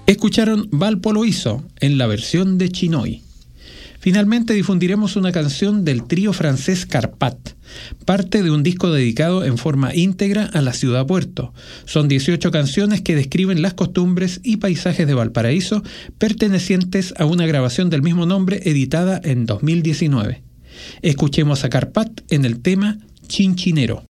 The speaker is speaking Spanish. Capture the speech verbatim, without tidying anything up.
Escucharon Valpo lo hizo en la versión de Chinoy. Finalmente difundiremos una canción del trío francés Carpat, parte de un disco dedicado en forma íntegra a la ciudad puerto. Son dieciocho canciones que describen las costumbres y paisajes de Valparaíso, pertenecientes a una grabación del mismo nombre editada en dos mil diecinueve. Escuchemos a Carpat en el tema Chinchinero.